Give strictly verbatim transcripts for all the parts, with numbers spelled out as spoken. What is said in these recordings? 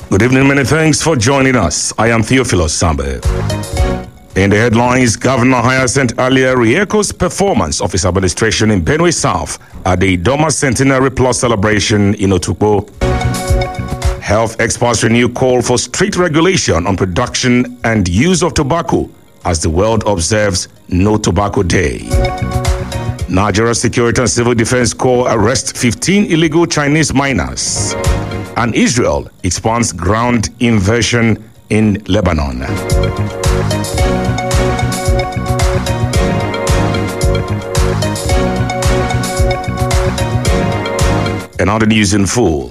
Good evening, many thanks for joining us. I am Theophilus Sambe. In the headlines, Governor Hyacinth Alia re-echoes performance of his administration in Benue South at the Idoma Centenary Plus celebration in Otukpo. Health experts renew call for strict regulation on production and use of tobacco as the world observes No Tobacco Day. Nigeria Security and Civil Defense Corps arrest fifteen illegal Chinese miners. And Israel expands ground invasion in Lebanon. And now the news in full.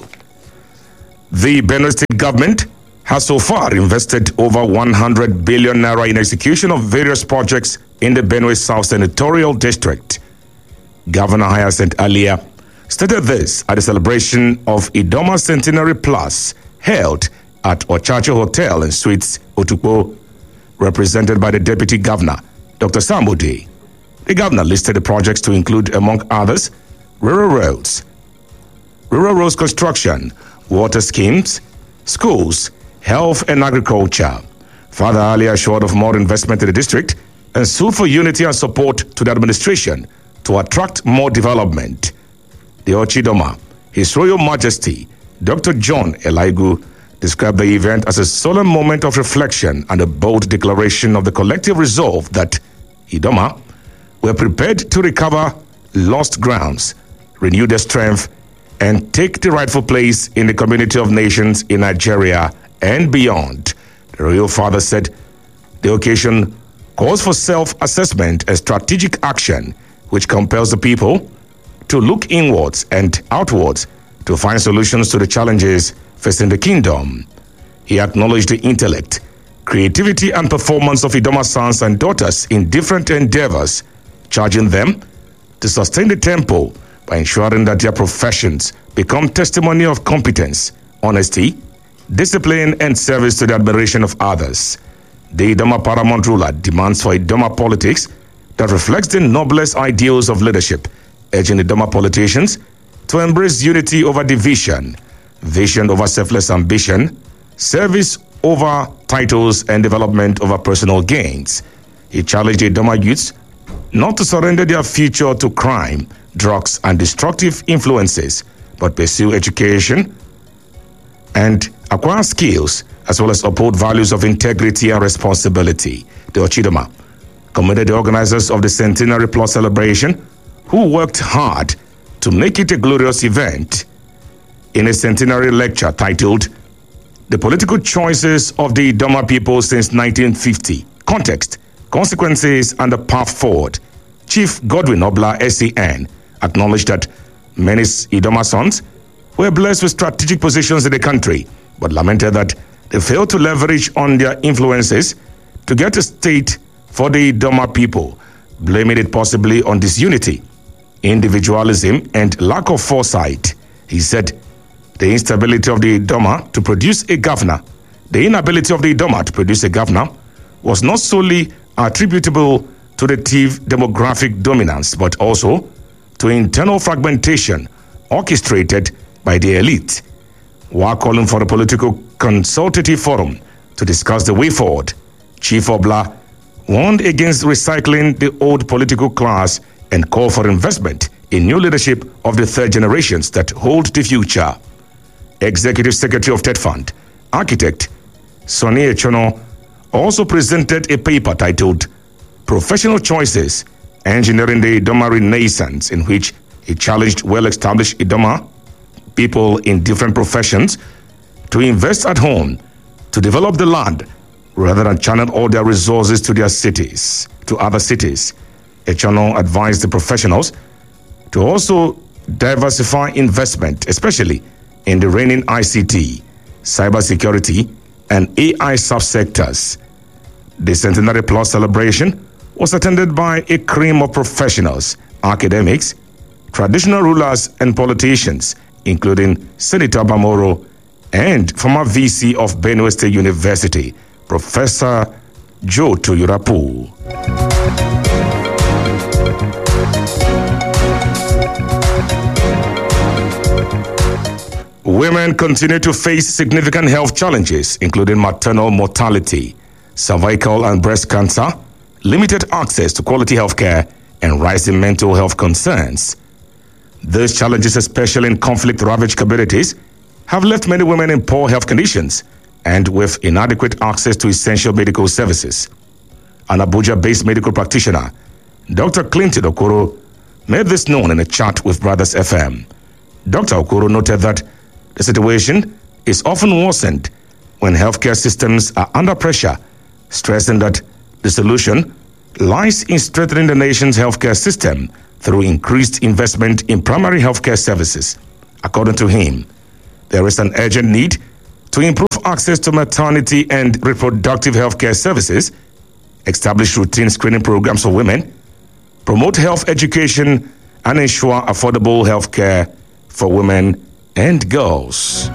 The Benue State government has so far invested over one hundred billion naira in execution of various projects in the Benue South Senatorial District. Governor Hyacinth Alia stated this at the celebration of Idoma Centenary Plus held at Ochacho Hotel and Suites, Otukpo, represented by the Deputy Governor, Doctor Sambode. The governor listed the projects to include, among others, rural roads, rural roads construction, water schemes, schools, health and agriculture. Father Ali assured of more investment in the district and sued for unity and support to the administration to attract more development. The Ochidoma, His Royal Majesty, Doctor John Elaigu, described the event as a solemn moment of reflection and a bold declaration of the collective resolve that Idoma were prepared to recover lost grounds, renew their strength, and take the rightful place in the community of nations in Nigeria and beyond. The Royal Father said the occasion calls for self-assessment and strategic action, which compels the people to look inwards and outwards to find solutions to the challenges facing the kingdom. He acknowledged the intellect, creativity, and performance of Idoma sons and daughters in different endeavors, charging them to sustain the tempo by ensuring that their professions become testimony of competence, honesty, discipline, and service to the admiration of others. The Idoma paramount ruler demands for Idoma politics that reflects the noblest ideals of leadership, urging Idoma politicians to embrace unity over division, vision over selfless ambition, service over titles, and development over personal gains. He challenged the Idoma youths not to surrender their future to crime, drugs, and destructive influences, but pursue education and acquire skills, as well as uphold values of integrity and responsibility. The Ochidoma commended the organizers of the Centenary Plus celebration, who worked hard to make it a glorious event. In a centenary lecture titled The Political Choices of the Idoma People Since nineteen fifty, Context, Consequences, and the Path Forward, Chief Godwin Obla, S C N, acknowledged that many Idoma sons were blessed with strategic positions in the country, but lamented that they failed to leverage on their influences to get a state for the Idoma people, blaming it possibly on disunity, individualism, and lack of foresight. He said the instability of the Idoma to produce a governor, the inability of the Idoma to produce a governor was not solely attributable to the Tiv demographic dominance, but also to internal fragmentation orchestrated by the elite. While calling for a political consultative forum to discuss the way forward, Chief Obla warned against recycling the old political class and called for investment in new leadership of the third generations that hold the future. Executive Secretary of Ted Fund, architect Sonny Echono, also presented a paper titled Professional Choices, Engineering the Idoma Renaissance, in which he challenged well-established Idoma people in different professions to invest at home to develop the land rather than channel all their resources to their cities, to other cities. Echono advised the professionals to also diversify investment, especially in the reigning I C T, cybersecurity, and A I subsectors. The Centenary Plus celebration was attended by a cream of professionals, academics, traditional rulers, and politicians, including Senator Bamoro and former V C of Benue State University, Professor Joe Toyorapu. Women continue to face significant health challenges, including maternal mortality, cervical and breast cancer, limited access to quality health care, and rising mental health concerns. Those challenges, especially in conflict-ravaged communities, have left many women in poor health conditions and with inadequate access to essential medical services. An Abuja-based medical practitioner, Doctor Clinton Okoro, made this known in a chat with Brothers F M. Doctor Okoro noted that the situation is often worsened when healthcare systems are under pressure, stressing that the solution lies in strengthening the nation's healthcare system through increased investment in primary healthcare services. According to him, there is an urgent need to improve access to maternity and reproductive healthcare services, establish routine screening programs for women, promote health education, and ensure affordable healthcare for women and girls.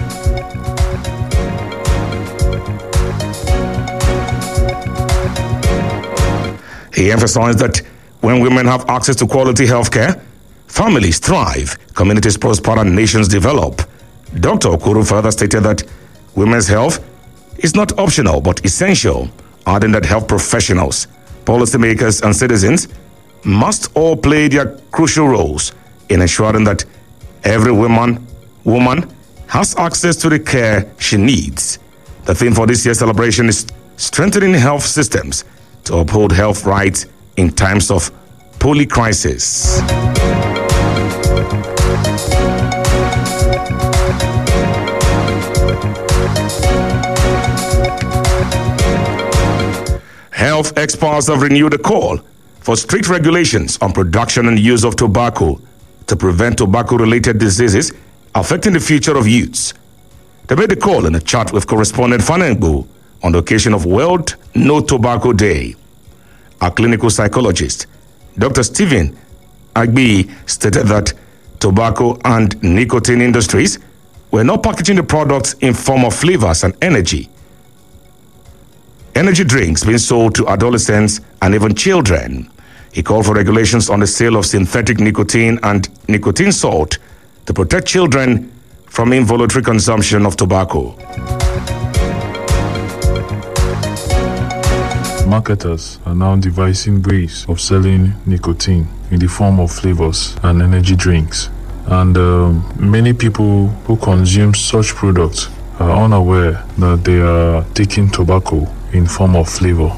He emphasized that when women have access to quality healthcare, families thrive, communities prosper, and nations develop. Doctor Okoro further stated that women's health is not optional but essential, adding that health professionals, policymakers, and citizens must all play their crucial roles in ensuring that every woman, woman has access to the care she needs. The theme for this year's celebration is strengthening health systems to uphold health rights in times of polycrisis. Health experts have renewed a call for strict regulations on production and use of tobacco to prevent tobacco-related diseases affecting the future of youths. They made the call in a chat with correspondent Fanengbu on the occasion of World No Tobacco Day. A clinical psychologist, Doctor Stephen Agbi, stated that tobacco and nicotine industries were not packaging the products in form of flavors and energy. Energy drinks being sold to adolescents and even children. He called for regulations on the sale of synthetic nicotine and nicotine salt to protect children from involuntary consumption of tobacco. Marketers are now devising ways of selling nicotine in the form of flavors and energy drinks. And um, many people who consume such products are unaware that they are taking tobacco in form of flavor.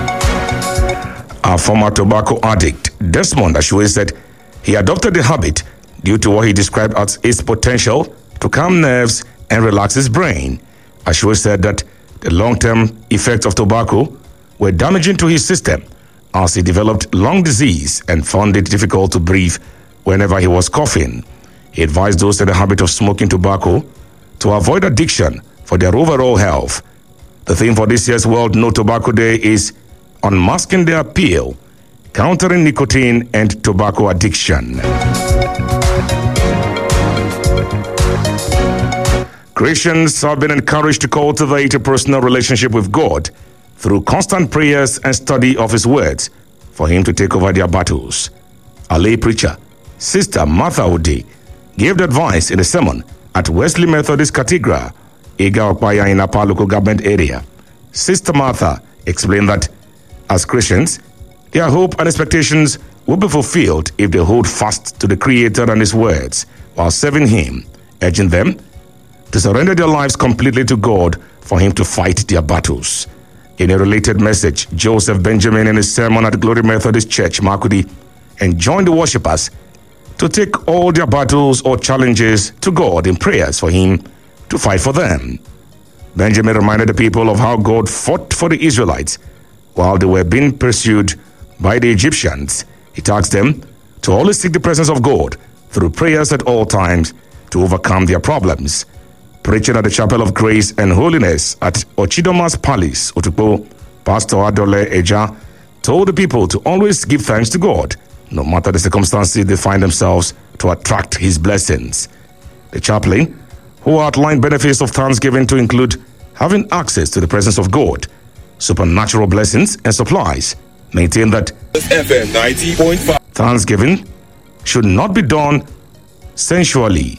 A former tobacco addict, Desmond Ashwe, said he adopted the habit due to what he described as its potential to calm nerves and relax his brain. Ashwe said that the long-term effects of tobacco were damaging to his system as he developed lung disease and found it difficult to breathe whenever he was coughing. He advised those in the habit of smoking tobacco to avoid addiction for their overall health. The theme for this year's World No Tobacco Day is Unmasking the Appeal, Countering Nicotine and Tobacco Addiction. Christians have been encouraged to cultivate a personal relationship with God through constant prayers and study of His words for Him to take over their battles. A lay preacher, Sister Martha Odi, gave the advice in a sermon at Wesley Methodist Cathedral, Iga Okpaya in Apa local government area. Sister Martha explained that as Christians, their hope and expectations will be fulfilled if they hold fast to the Creator and His words while serving Him, urging them to surrender their lives completely to God for Him to fight their battles. In a related message, Joseph Benjamin in his sermon at Glory Methodist Church, Makudi, enjoined the worshippers to take all their battles or challenges to God in prayers for Him to fight for them. Benjamin reminded the people of how God fought for the Israelites while they were being pursued by the Egyptians. He asked them to always seek the presence of God through prayers at all times to overcome their problems. Preaching at the Chapel of Grace and Holiness at Ochidoma's Palace, Otukpo, Pastor Adole Eja told the people to always give thanks to God, no matter the circumstances they find themselves, to attract His blessings. The chaplain, who outlined benefits of thanksgiving to include having access to the presence of God, supernatural blessings and supplies, maintained that F M ninety point five thanksgiving should not be done sensually,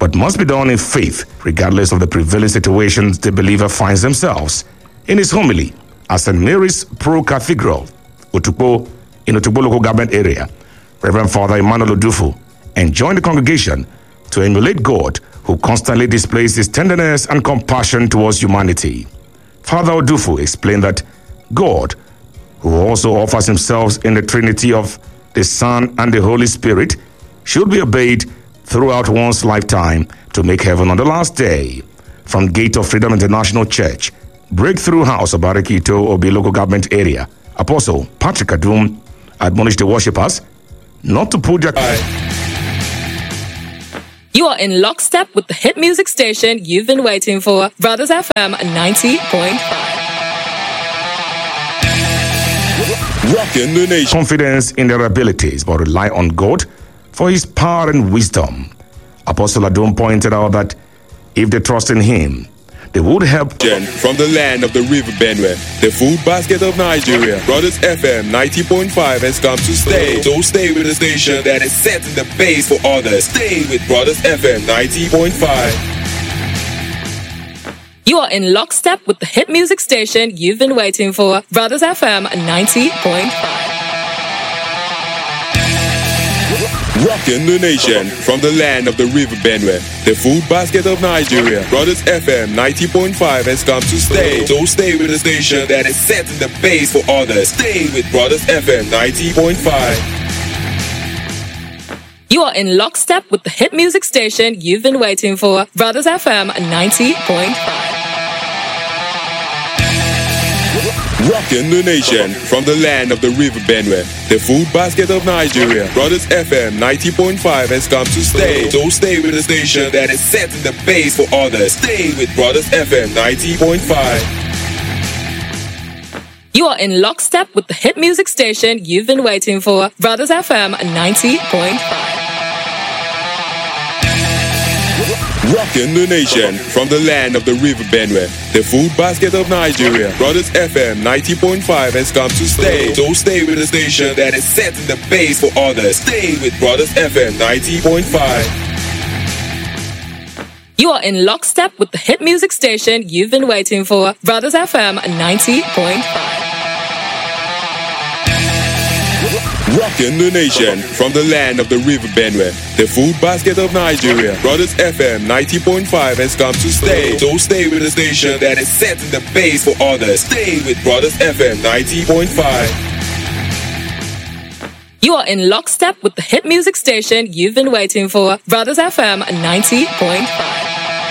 but must be done in faith, regardless of the prevailing situations the believer finds themselves. In his homily at Saint Mary's Pro Cathedral, Otukpo, in Otukpo local government area, Reverend Father Emmanuel Odufu enjoined the congregation to emulate God, who constantly displays his tenderness and compassion towards humanity. Father Odufu explained that God, who also offers himself in the Trinity of the Son and the Holy Spirit, should be obeyed throughout one's lifetime to make heaven on the last day. From Gate of Freedom International Church, Breakthrough House of Barikito, Obi local government area, Apostle Patrick Adum admonished the worshippers not to put their... You are in lockstep with the hit music station you've been waiting for, Brothers F M ninety point five. Rocking the nation. Confidence in their abilities, but rely on God for his power and wisdom. Apostle Adom pointed out that if they trust in him, they would help. From the land of the River Benue, the food basket of Nigeria, Brothers F M ninety point five has come to stay. So stay with the station that is setting the pace for others. Stay with Brothers F M ninety point five. You are in lockstep with the hit music station you've been waiting for, Brothers F M ninety point five. Rocking the nation from the land of the River Benue, the food basket of Nigeria, Brothers F M ninety point five has come to stay. So stay with the station that is setting the pace for others. Stay with Brothers F M ninety point five. You are in lockstep with the hit music station you've been waiting for, Brothers F M ninety point five. Rocking the nation from the land of the River Benue, the food basket of Nigeria, Brothers F M ninety point five has come to stay. So stay with the station that is setting the pace for others. Stay with Brothers F M ninety point five. You are in lockstep with the hit music station you've been waiting for, Brothers F M ninety point five. Rocking the nation from the land of the River Benue, the food basket of Nigeria, Brothers F M ninety point five has come to stay. So stay with the station that is setting the pace for others. Stay with Brothers F M ninety point five. You are in lockstep with the hit music station you've been waiting for, Brothers F M ninety point five. Rocking the nation from the land of the River Benue, the food basket of Nigeria, Brothers F M ninety point five has come to stay. So stay with the station that is setting the pace for others. Stay with Brothers F M ninety point five. You are in lockstep with the hit music station you've been waiting for, Brothers F M ninety point five.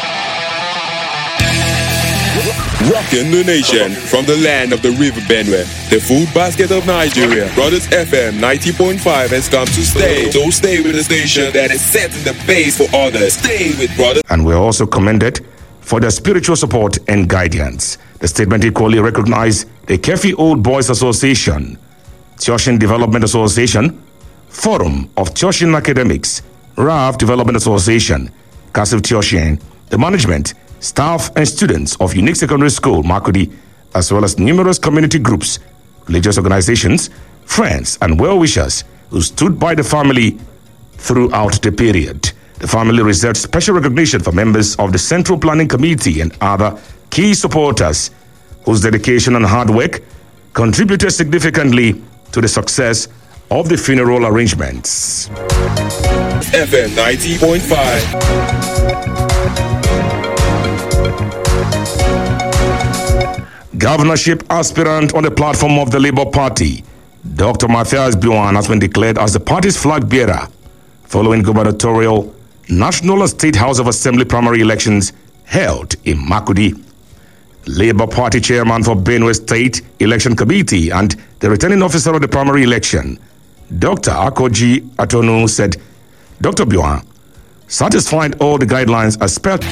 Rocking the nation from the land of the River Benue, the food basket of Nigeria, Brothers F M ninety point five has come to stay. So stay with the station that is setting the pace for others. Stay with Brothers. And we're also commended for their spiritual support and guidance. The statement equally recognized the Kefi Old Boys Association, Tioshin Development Association, Forum of Tioshin Academics, R A F Development Association, Kasif Tioshin, the management, staff and students of Unique Secondary School, Makudi, as well as numerous community groups, religious organizations, friends, and well-wishers who stood by the family throughout the period. The family reserved special recognition for members of the Central Planning Committee and other key supporters whose dedication and hard work contributed significantly to the success of the funeral arrangements. F M ninety point five. Governorship aspirant on the platform of the Labour Party, Doctor Matthias Biwan, has been declared as the party's flag bearer following gubernatorial, national and state House of Assembly primary elections held in Makudi. Labour Party chairman for Benue State Election Committee and the returning officer of the primary election, Doctor Akoji Atonu, said Doctor Biwan satisfied all the guidelines as spelled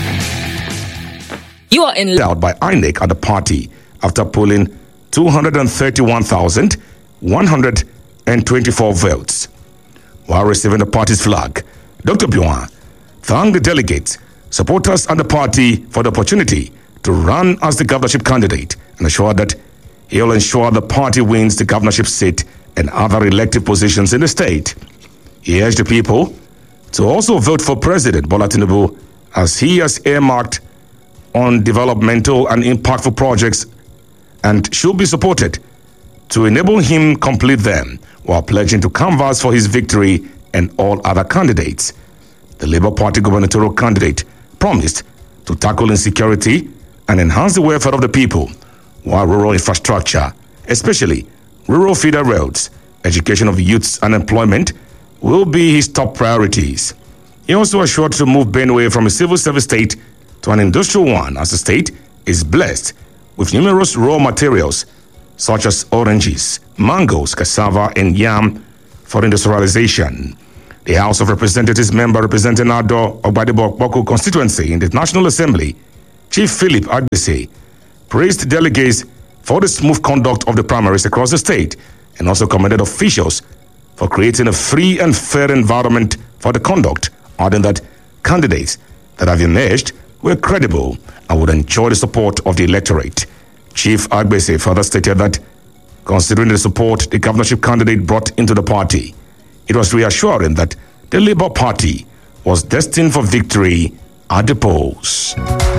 You are in out by I N E C at the party after polling two hundred thirty-one thousand one hundred twenty-four votes. While receiving the party's flag, Doctor Biwan thanked the delegates, supporters, and the party for the opportunity to run as the governorship candidate and assured that he will ensure the party wins the governorship seat and other elective positions in the state. He urged the people to also vote for President Bola Tinubu, as he has earmarked on developmental and impactful projects and should be supported to enable him complete them, while pledging to canvass for his victory and all other candidates. The Labour Party gubernatorial candidate promised to tackle insecurity and enhance the welfare of the people, while rural infrastructure, especially rural feeder roads, education of youths and employment, will be his top priorities. He also assured to move Benue from a civil service state to an industrial one, as the state is blessed with numerous raw materials such as oranges, mangoes, cassava, and yam for industrialization. The House of Representatives member representing Ado Ogbadebo Okpoko constituency in the National Assembly, Chief Philip Agbese, praised delegates for the smooth conduct of the primaries across the state and also commended officials for creating a free and fair environment for the conduct, adding that candidates that have emerged were credible and would enjoy the support of the electorate. Chief Agbese further stated that, considering the support the governorship candidate brought into the party, it was reassuring that the Labour Party was destined for victory at the polls.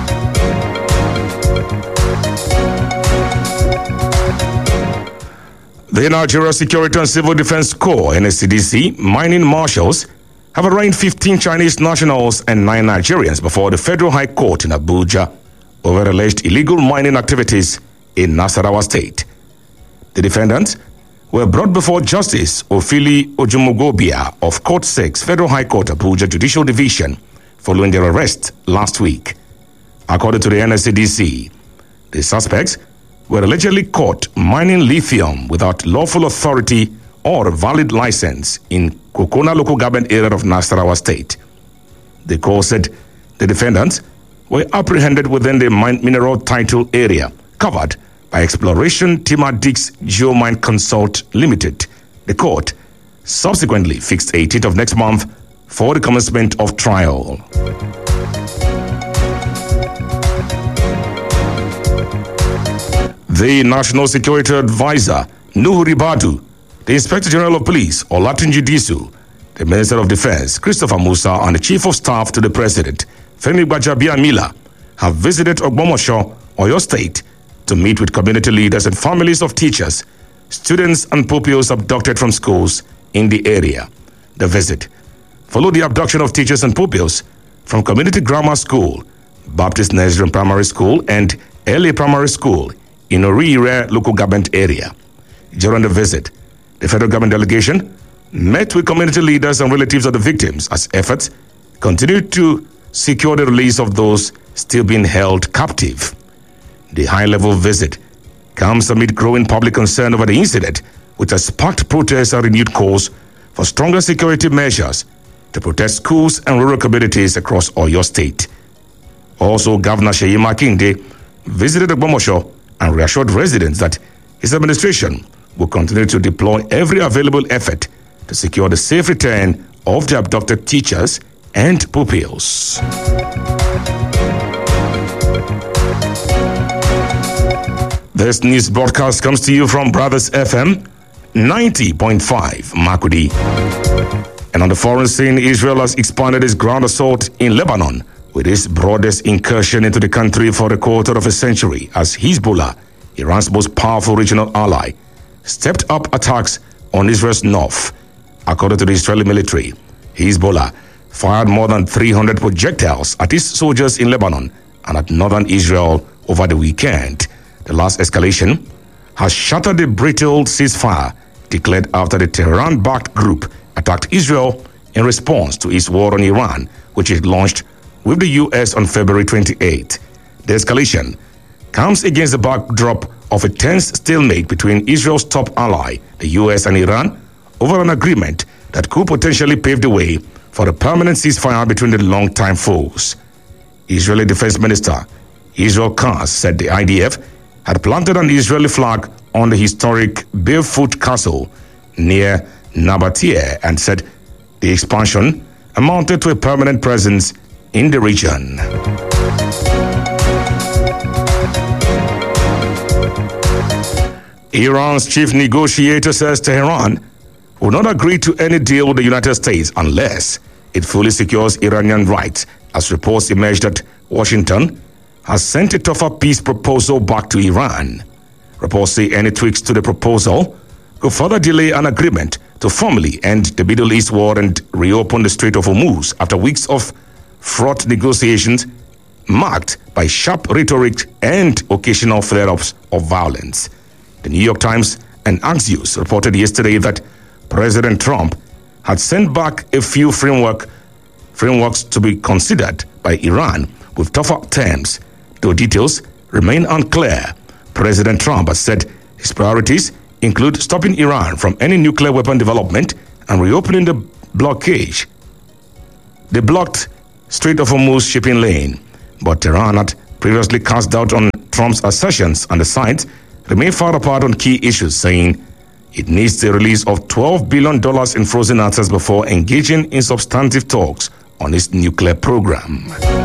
The Nigeria Security and Civil Defense Corps, N S C D C, mining marshals have arraigned fifteen Chinese nationals and nine Nigerians before the Federal High Court in Abuja over alleged illegal mining activities in Nasarawa State. The defendants were brought before Justice Ofili Ojumogobia of Court six, Federal High Court, Abuja Judicial Division, following their arrest last week. According to the N S C D C, the suspects were allegedly caught mining lithium without lawful authority or valid license in Kokona local government area of Nasarawa State. The court said the defendants were apprehended within the mine mineral title area covered by Exploration Timadix Geomine Consult Limited. The court subsequently fixed eighteenth of next month for the commencement of trial. The National Security Advisor, Nuhu Ribadu, the Inspector General of Police, Olatunji Disu, the Minister of Defense, Christopher Musa, and the Chief of Staff to the President, Femi Gbajabiamila, have visited Ogbomosho, Oyo State, to meet with community leaders and families of teachers, students, and pupils abducted from schools in the area. The visit followed the abduction of teachers and pupils from Community Grammar School, Baptist Nursery and Primary School, and L A Primary School in Orire local government area. During the visit, the federal government delegation met with community leaders and relatives of the victims as efforts continued to secure the release of those still being held captive. The high-level visit comes amid growing public concern over the incident, which has sparked protests and renewed calls for stronger security measures to protect schools and rural communities across Oyo State. Also, Governor Seyi Makinde visited Ogbomosho and reassured residents that his administration will continue to deploy every available effort to secure the safe return of the abducted teachers and pupils. This news broadcast comes to you from Brothers F M ninety point five, Makudi. And on the foreign scene, Israel has expanded its ground assault in Lebanon with its broadest incursion into the country for a quarter of a century as Hezbollah, Iran's most powerful regional ally, stepped up attacks on Israel's north. According to the Israeli military, Hezbollah fired more than three hundred projectiles at its soldiers in Lebanon and at northern Israel over the weekend. The last escalation has shattered the brittle ceasefire declared after the Tehran-backed group attacked Israel in response to its war on Iran, which it launched with the U S on February twenty-eighth. The escalation comes against the backdrop of a tense stalemate between Israel's top ally, the U S and Iran, over an agreement that could potentially pave the way for a permanent ceasefire between the longtime foes. Israeli Defense Minister Israel Katz said the I D F had planted an Israeli flag on the historic Barefoot Castle near Nabatea and said the expansion amounted to a permanent presence in the region. Iran's chief negotiator says Tehran will not agree to any deal with the United States unless it fully secures Iranian rights, as reports emerged that Washington has sent a tougher peace proposal back to Iran. Reports say any tweaks to the proposal could further delay an agreement to formally end the Middle East war and reopen the Strait of Hormuz after weeks of fraught negotiations marked by sharp rhetoric and occasional flare-ups of violence. The New York Times and Axios reported yesterday that President Trump had sent back a few framework frameworks to be considered by Iran with tougher terms, though details remain unclear. President Trump has said his priorities include stopping Iran from any nuclear weapon development and reopening the blockade, the blocked Strait of Hormuz shipping lane. But Tehran had previously cast doubt on Trump's assertions, and the sides remain far apart on key issues, saying it needs the release of twelve billion dollars in frozen assets before engaging in substantive talks on its nuclear program.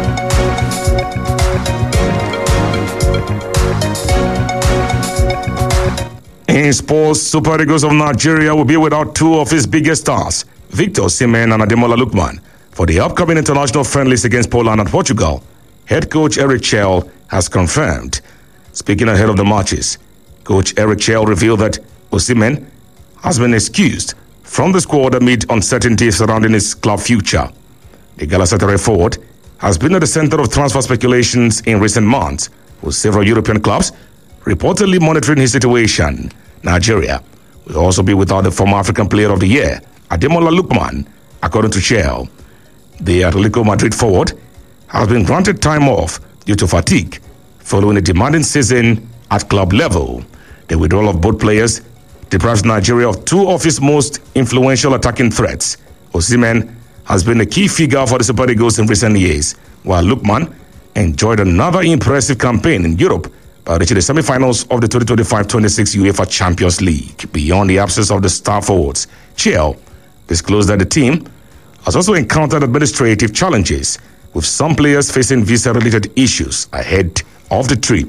In sports, Super Eagles of Nigeria will be without two of its biggest stars, Victor Osimhen and Ademola Lookman, for the upcoming international friendlies against Poland and Portugal. Head coach Eric Chell has confirmed. Speaking ahead of the matches, Coach Eric Chell revealed that Osimhen has been excused from the squad amid uncertainty surrounding his club future. The Galatasaray forward has been at the center of transfer speculations in recent months, with several European clubs reportedly monitoring his situation. Nigeria will also be without the former African Player of the Year, Ademola Lookman, according to Chell. The Atletico Madrid forward has been granted time off due to fatigue following a demanding season at club level. The withdrawal of both players deprives Nigeria of two of its most influential attacking threats. Osimhen has been a key figure for the Super Eagles in recent years, while Lookman enjoyed another impressive campaign in Europe by reaching the semi-finals of the twenty twenty-five twenty-six UEFA Champions League. Beyond the absence of the star forwards, Chell disclosed that the team has also encountered administrative challenges, with some players facing visa-related issues ahead of the trip.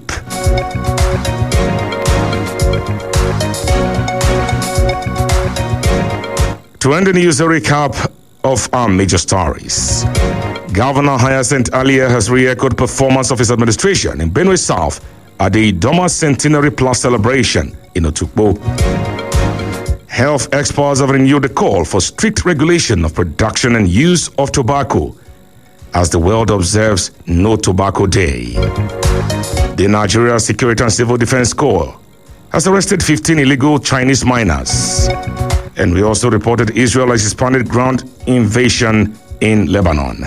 To end the news, a recap of our major stories. Governor Hyacinth Alia has re-echoed performance of his administration in Benue South at the Doma Centenary Plus celebration in Otukpo. Health experts have renewed the call for strict regulation of production and use of tobacco as the world observes No Tobacco Day. The Nigeria Security and Civil Defense Corps has arrested fifteen illegal Chinese miners. And we also reported Israel has expanded ground invasion in Lebanon.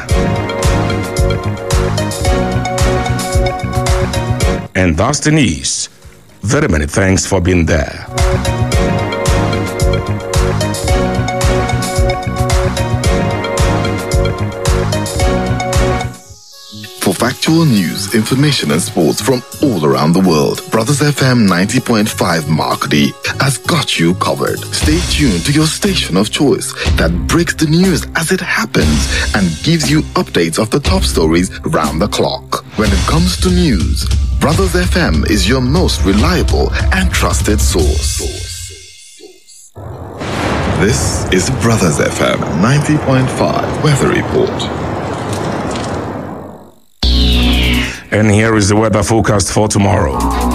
And that's the news. Very many thanks for being there. For factual news, information and sports from all around the world, Brothers F M ninety point five Markdi has got you covered. Stay tuned to your station of choice that breaks the news as it happens and gives you updates of the top stories round the clock. When it comes to news, Brothers F M is your most reliable and trusted source. This is Brothers F M ninety point five Weather Report. And here is the weather forecast for tomorrow.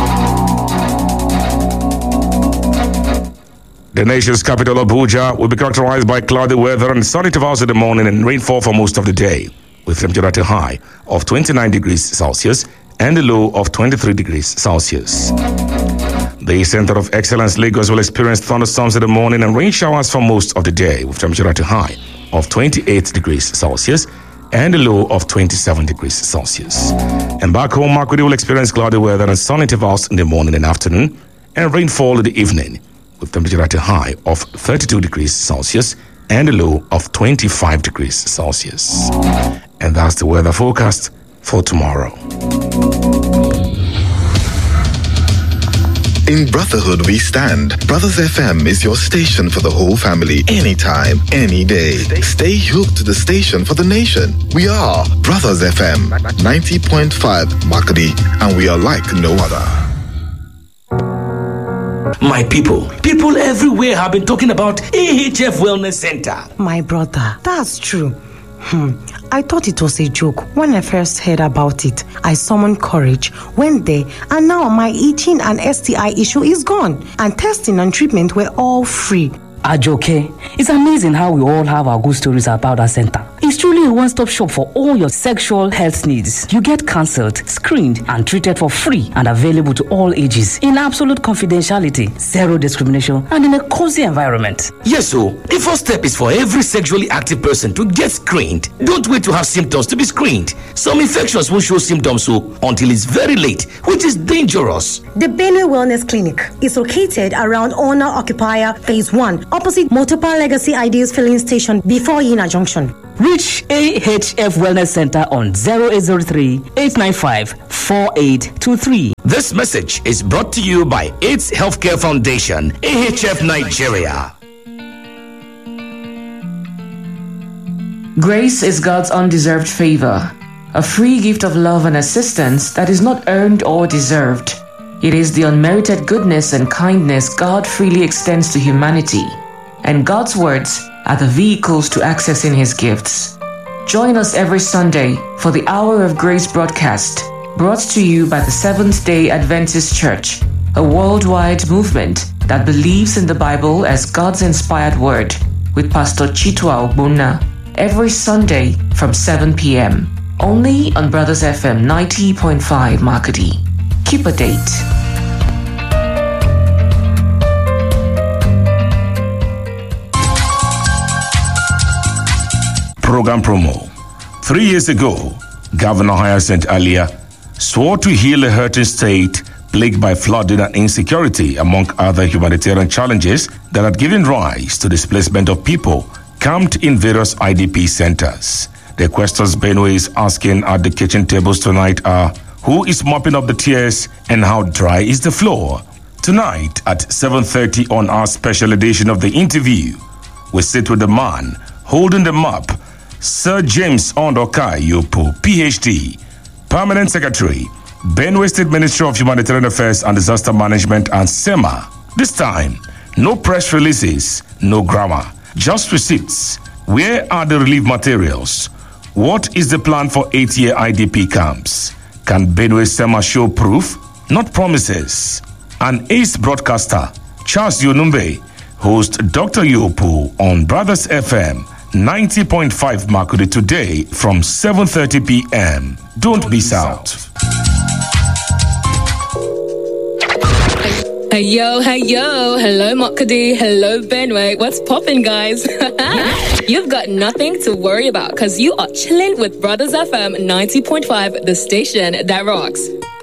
The nation's capital, Abuja, will be characterized by cloudy weather and sunny intervals in the morning and rainfall for most of the day, with temperature at a high of twenty-nine degrees Celsius and a low of twenty-three degrees Celsius. The Center of Excellence, Lagos, will experience thunderstorms in the morning and rain showers for most of the day, with temperature at a high of twenty-eight degrees Celsius and a low of twenty-seven degrees Celsius. And back home, Makurdi will experience cloudy weather and sun intervals in the morning and afternoon, and rainfall in the evening, with temperature at a high of thirty-two degrees Celsius and a low of twenty-five degrees Celsius. And that's the weather forecast for tomorrow. In brotherhood we stand. Brothers F M is your station for the whole family, anytime, any day. Stay hooked to the station for the nation. We are Brothers F M ninety point five Makadi, and we are like no other. My people, people everywhere have been talking about A H F Wellness Center. My brother, that's true. Hmm. I thought it was a joke when I first heard about it. I summoned courage, went there, and now my itching and S T I issue is gone. And testing and treatment were all free. Ajoke, it's amazing how we all have our good stories about our center. It's truly a one-stop shop for all your sexual health needs. You get counseled, screened, and treated for free and available to all ages in absolute confidentiality, zero discrimination, and in a cozy environment. Yes, so the first step is for every sexually active person to get screened. Don't wait to have symptoms to be screened. Some infections won't show symptoms so until it's very late, which is dangerous. The Benue Wellness Clinic is located around Owner Occupier Phase one, opposite Motopa Legacy Ideas Filling Station before Yina Junction. Reach A H F Wellness Center on zero eight zero three, eight nine five, four eight two three. This message is brought to you by AIDS Healthcare Foundation, A H F Nigeria. Grace is God's undeserved favor, a free gift of love and assistance that is not earned or deserved. It is the unmerited goodness and kindness God freely extends to humanity, and God's words are the vehicles to accessing His gifts. Join us every Sunday for the Hour of Grace broadcast, brought to you by the Seventh-day Adventist Church, a worldwide movement that believes in the Bible as God's inspired word, with Pastor Chitwa Ogbonna, every Sunday from seven p.m. only on Brothers F M ninety point five Markety. Keep a date. Program promo. Three years ago, Governor Hyacinth Alia swore to heal a hurting state plagued by flooding and insecurity, among other humanitarian challenges that had given rise to displacement of people camped in various I D P centers. The questions Benue is asking at the kitchen tables tonight are: who is mopping up the tears and how dry is the floor? Tonight at seven thirty on our special edition of The Interview, we sit with the man holding the map, Sir James Ondokai Yopo, P H D, Permanent Secretary, Benue State Ministry of Humanitarian Affairs and Disaster Management, and SEMA. This time, no press releases, no grammar, just receipts. Where are the relief materials? What is the plan for eight-year I D P camps? Can Benue SEMA show proof, not promises? An ace broadcaster, Charles Yonumbe, hosts Doctor Yopo on Brothers F M ninety point five Markety today from seven thirty p.m. Don't miss out. Hey yo, hey yo, hello Markety, hello Benue, what's poppin' guys? You've got nothing to worry about because you are chilling with Brothers F M ninety point five, the station that rocks.